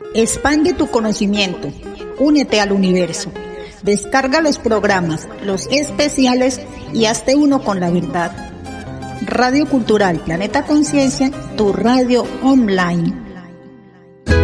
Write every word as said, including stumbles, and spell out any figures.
Expande tu conocimiento. Únete al universo. Descarga los programas, los especiales y hazte uno con la verdad. Radio Cultural Planeta Conciencia, tu radio online.